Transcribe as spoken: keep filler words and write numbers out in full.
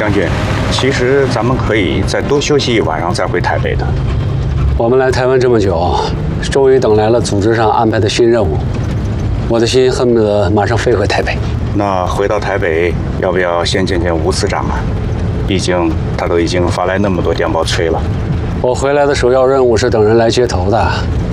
将军，其实咱们可以再多休息一晚上，再回台北的。 我们来台湾这么久，终于等来了组织上安排的新任务，我的心恨不得马上飞回台北。 那回到台北，要不要先见见吴司长啊？毕竟他都已经发来那么多电报催了。 我回来的首要任务是等人来接头的。